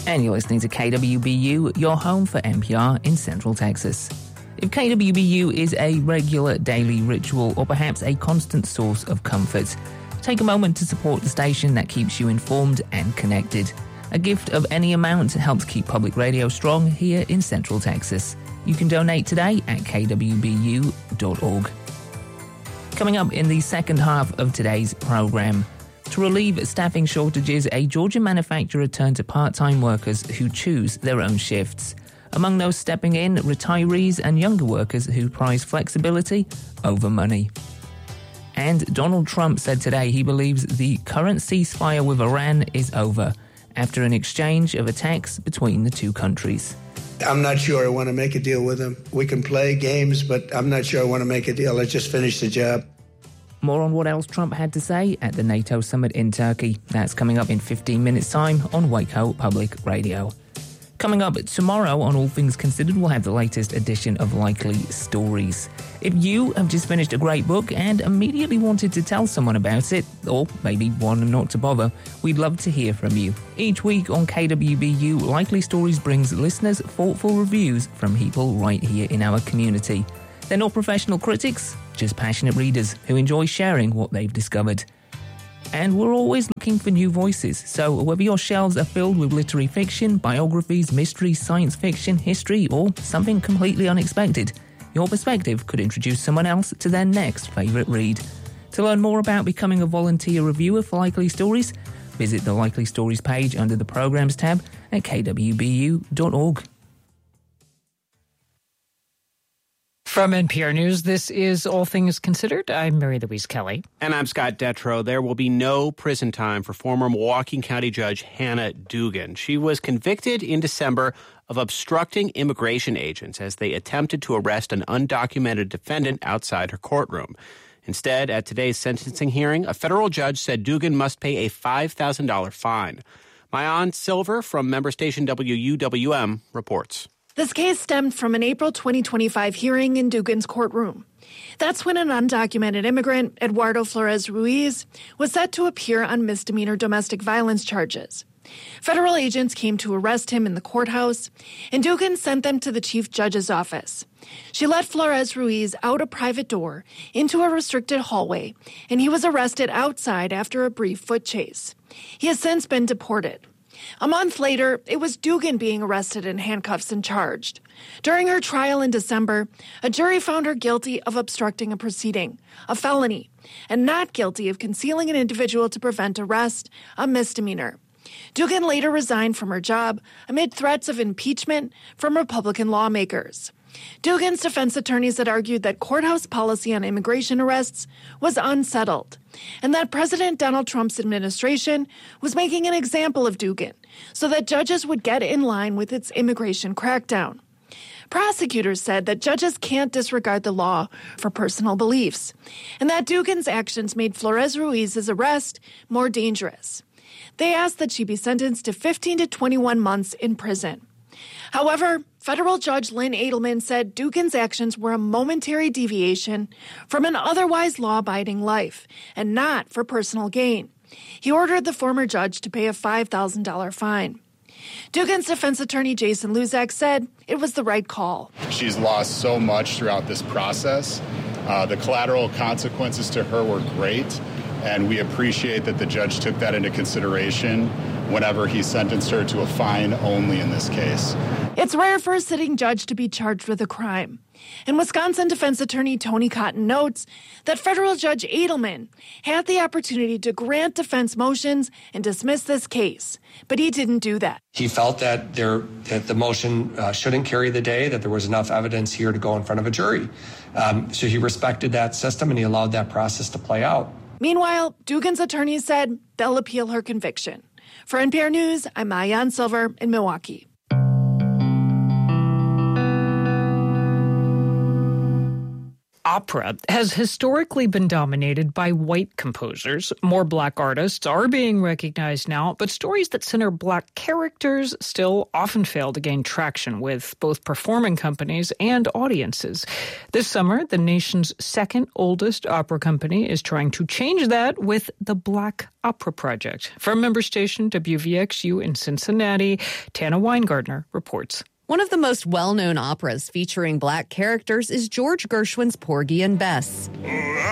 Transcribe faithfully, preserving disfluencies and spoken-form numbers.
And you're listening to K W B U, your home for N P R in Central Texas. If K W B U is a regular daily ritual or perhaps a constant source of comfort, take a moment to support the station that keeps you informed and connected. A gift of any amount helps keep public radio strong here in Central Texas. You can donate today at k w b u dot org. Coming up in the second half of today's program, to relieve staffing shortages, a Georgia manufacturer turned to part-time workers who choose their own shifts. Among those stepping in, retirees and younger workers who prize flexibility over money. And Donald Trump said today he believes the current ceasefire with Iran is over after an exchange of attacks between the two countries. I'm not sure I want to make a deal with him. We can play games, but I'm not sure I want to make a deal. Let's just finish the job. More on what else Trump had to say at the NATO summit in Turkey. That's coming up in fifteen minutes' time on Waco Public Radio. Coming up tomorrow on All Things Considered, we'll have the latest edition of Likely Stories. If you have just finished a great book and immediately wanted to tell someone about it, or maybe one not to bother, we'd love to hear from you. Each week on K W B U, Likely Stories brings listeners thoughtful reviews from people right here in our community. They're not professional critics, just passionate readers who enjoy sharing what they've discovered. And we're always looking for new voices, so whether your shelves are filled with literary fiction, biographies, mysteries, science fiction, history, or something completely unexpected, your perspective could introduce someone else to their next favourite read. To learn more about becoming a volunteer reviewer for Likely Stories, visit the Likely Stories page under the Programs tab at k w b u dot org. From N P R News, this is All Things Considered. I'm Mary Louise Kelly. And I'm Scott Detrow. There will be no prison time for former Milwaukee County Judge Hannah Dugan. She was convicted in December of obstructing immigration agents as they attempted to arrest an undocumented defendant outside her courtroom. Instead, at today's sentencing hearing, a federal judge said Dugan must pay a five thousand dollars fine. Maayan Silver from member station W U W M reports. This case stemmed from an April twenty twenty-five hearing in Dugan's courtroom. That's when an undocumented immigrant, Eduardo Flores Ruiz, was set to appear on misdemeanor domestic violence charges. Federal agents came to arrest him in the courthouse, and Dugan sent them to the chief judge's office. She let Flores Ruiz out a private door into a restricted hallway, and he was arrested outside after a brief foot chase. He has since been deported. A month later, it was Dugan being arrested in handcuffs and charged. During her trial in December, a jury found her guilty of obstructing a proceeding, a felony, and not guilty of concealing an individual to prevent arrest, a misdemeanor. Dugan later resigned from her job amid threats of impeachment from Republican lawmakers. Dugan's defense attorneys had argued that courthouse policy on immigration arrests was unsettled, and that President Donald Trump's administration was making an example of Dugan so that judges would get in line with its immigration crackdown. Prosecutors said that judges can't disregard the law for personal beliefs, and that Dugan's actions made Flores Ruiz's arrest more dangerous. They asked that she be sentenced to fifteen to twenty-one months in prison. However, federal judge Lynn Edelman said Dugan's actions were a momentary deviation from an otherwise law-abiding life and not for personal gain. He ordered the former judge to pay a five thousand dollars fine. Dugan's defense attorney Jason Luzak said it was the right call. She's lost so much throughout this process. Uh, the collateral consequences to her were great, and we appreciate that the judge took that into consideration whenever he sentenced her to a fine only in this case. It's rare for a sitting judge to be charged with a crime. And Wisconsin defense attorney Tony Cotton notes that federal judge Edelman had the opportunity to grant defense motions and dismiss this case, but he didn't do that. He felt that there that the motion uh, shouldn't carry the day, that there was enough evidence here to go in front of a jury. Um, so he respected that system and he allowed that process to play out. Meanwhile, Dugan's attorneys said they'll appeal her conviction. For N P R News, I'm Maayan Silver in Milwaukee. opera has historically been dominated by white composers. More black artists are being recognized now, but stories that center black characters still often fail to gain traction with both performing companies and audiences. This summer, the nation's second oldest opera company is trying to change that with the Black Opera Project. From member station W V X U in Cincinnati, Tana Weingartner reports. One of the most well-known operas featuring black characters is George Gershwin's Porgy and Bess.